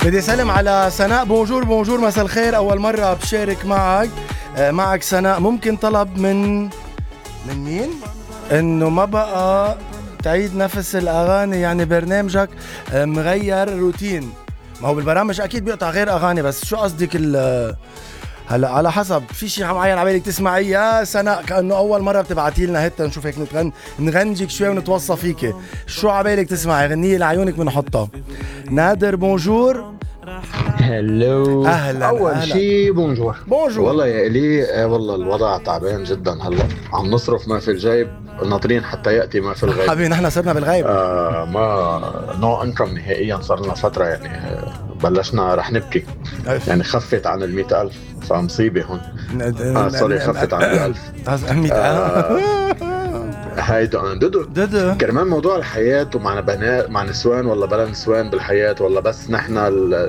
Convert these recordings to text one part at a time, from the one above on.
بدي اسلم على سناء. بونجور بونجور، مساء الخير. اول مره بشارك معك سناء. ممكن طلب من مين انه ما بقى تعيد نفس الاغاني، يعني برنامجك مغير روتين. ما هو بالبرامج اكيد بيقطع غير اغاني، بس شو قصدك هلا على حسب في شيء معين عبالك تسمعي يا سناء، كانه اول مره بتبعتي لنا هيك نشوف هيك نغنجك شوي ونتوصى فيكي. شو عبالك تسمعي؟ غنية لعيونك بنحطها. نادر بونجور. هلو. اهلا. اول شيء بونجور. بونجور. والله يا الي والله الوضع تعبان جدا هلا، عم نصرف ما في الجيب، ناطرين حتى ياتي ما في الغيب. حبيبي نحن صرنا بالغيب. ما نو انكم نهائيا، صار لنا فتره يعني بلشنا رح نبكي يعني. خفت عن 100,000 فمصيبه هون. سوري، خفت عن 100,000. هيدا دودو كرمال موضوع الحياة، ومعنا بنات مع نسوان ولا بلا نسوان بالحياة، ولا بس نحن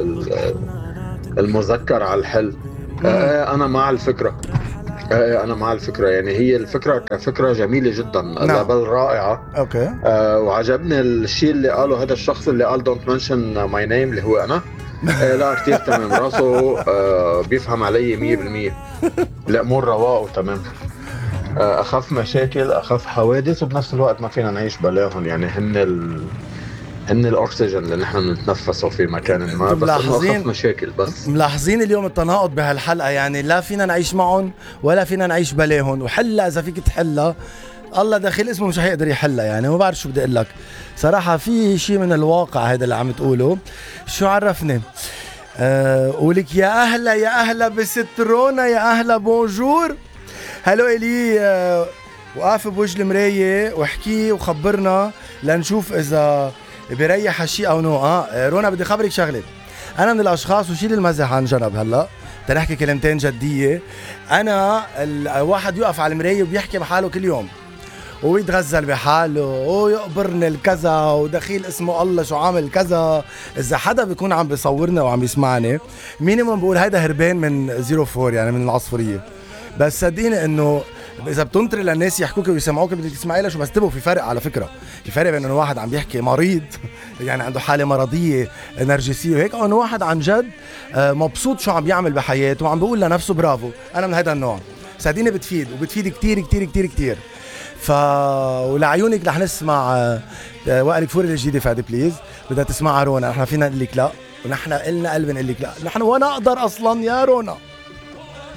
المذكر على الحل. أنا مع الفكرة. أنا مع الفكرة، يعني هي الفكرة كفكرة جميلة جدا. لا بل رائعة. أوكي. وعجبني الشيء اللي قاله هذا الشخص اللي قال don't mention my name اللي هو أنا. لا كتير تمام راسه. بيفهم علي 100%. الأمور رواق وتمام. أخف مشاكل، أخف حوادث، وبنفس الوقت ما فينا نعيش بلاهم. يعني هن الأكسجين اللي نحن نتنفسه في مكان ما، بس أخف مشاكل. بس ملاحظين اليوم التناقض بهالحلقة، يعني لا فينا نعيش معهم ولا فينا نعيش بلاهم. وحلها إذا فيك تحلها، الله داخل اسمه مش هيقدر يحلها. يعني ما بعرف شو بدي أقول لك صراحة. في شيء من الواقع هذا اللي عم تقوله. شو عرفني؟ قولك يا أهلا بست رونا، يا أهلا بونجور. هلو إلي. وقف بوجه المراية واحكي وخبرنا لنشوف إذا بيريح هالشي أو نو. رونا بدي خبرك شغلة. أنا من الأشخاص، وشيل المزح عن جنب هلأ تنحكي كلمتين جدية. أنا الواحد يقف على المراية وبيحكي بحاله كل يوم، ويتغزل بحاله ويقبرني الكذا ودخيل اسمه الله شو عامل كذا. إذا حدا بيكون عم بيصورنا وعم يسمعني، مينيموم بقول هيدا هربان من 04، يعني من العصفورية. بس صدقيني انه اذا بتنطري للناس يحكوك ويسمعوك بدك تسمعي لها شو. بس تبقوا في فرق على فكره، في فرق بين انه واحد عم بيحكي مريض يعني عنده حاله مرضيه نرجسيه وهيك، او انه واحد عن جد مبسوط شو عم بيعمل بحياته وعم بيقول لنفسه برافو. انا من هذا النوع. صدقيني بتفيد، وبتفيد كتير كتير كتير كتير. ولعيونك رح نسمع وائل كفوري الجديده فادي بليز. بدها تسمعها رونا. نحن فينا نقول لك لا، ونحن قلنا قلب نقول لك لا. نحن وانا اقدر اصلا يا رونا.